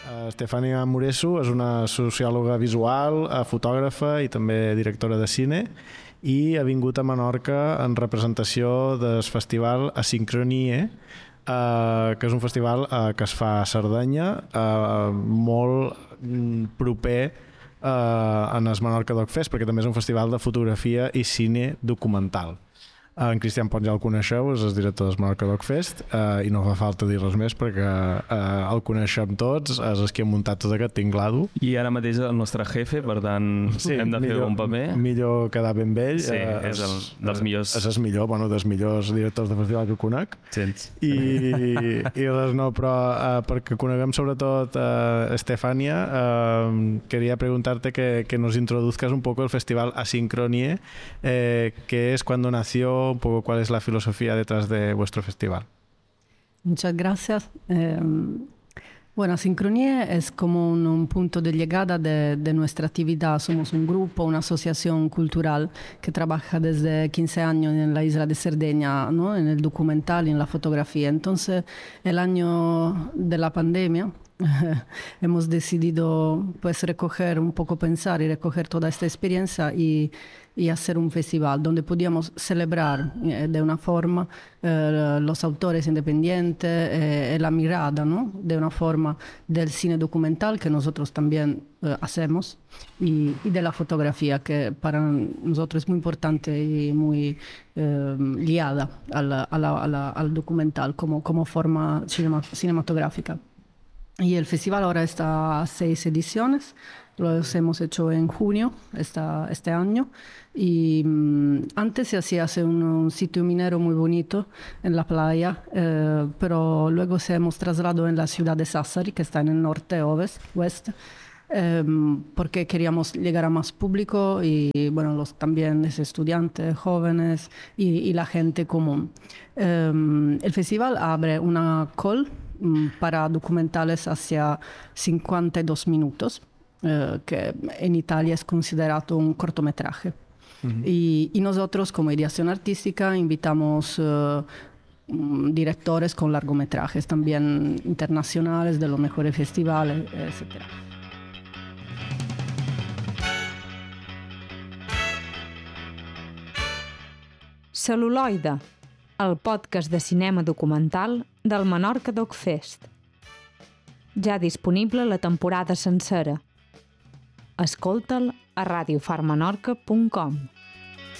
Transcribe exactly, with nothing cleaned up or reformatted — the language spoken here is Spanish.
Estefania Muresu és una sociòloga visual, fotògrafa i també directora de cine, i ha vingut a Menorca en representació del festival Asincronie, Uh, que és un festival uh, que es fa a Sardenya, uh, molt mm, proper uh, en el Menorca Doc Fest, perquè també és un festival de fotografia i cine documental. Uh, en Cristian Pons ja el coneixeu, és el director del Menorca Doc Fest, uh, i no fa falta dir res més perquè uh, el coneixem tots, és el que ha muntat tot aquest tinglado. I ara mateix el nostre jefe, per tant sí, hem de millor, fer un paper. Millor quedar ben vell. Sí, uh, és el, dels millors. És el millor, bueno, dels millors directors de festival que conec. Sents. I, i res no, però uh, perquè coneguem sobretot uh, Estefania, uh, quería preguntarte que, que nos introduzcas un poco el festival Asincronie, eh, que es cuando nació, un poco cuál es la filosofía detrás de vuestro festival. Muchas gracias. Eh, bueno, Asincronie es como un, un punto de llegada de, de nuestra actividad. Somos un grupo, una asociación cultural que trabaja desde quince años en la isla de Cerdeña, ¿no? En el documental y en la fotografía. Entonces, el año de la pandemia, hemos decidido pues recoger un poco, pensar y recoger toda esta experiencia y, y hacer un festival donde podíamos celebrar eh, de una forma eh, los autores independientes, eh, la mirada, ¿no? De una forma del cine documental que nosotros también eh, hacemos y, y de la fotografía que para nosotros es muy importante y muy eh, guiada a la, a la, a la, al documental como, como forma cinema, cinematográfica. Y el festival ahora está a seis ediciones, lo hemos hecho en junio esta, este año y um, antes se hacía un, un sitio minero muy bonito en la playa, eh, pero luego se hemos trasladado en la ciudad de Sassari, que está en el norte oeste, eh, porque queríamos llegar a más público y bueno, los, también los estudiantes, jóvenes y, y la gente común. Eh, el festival abre una call para documentales hacia cincuenta y dos minutos, eh, que en Italia es considerado un cortometraje. Uh-huh. y, y nosotros, como ideación artística, invitamos uh, directores con largometrajes, también internacionales, de los mejores festivales, etcétera. Cel·luloide, el podcast de cinema documental del Menorca Doc Fest. Ja disponible la temporada sencera. Escolta'l a radiofarmenorca punt com.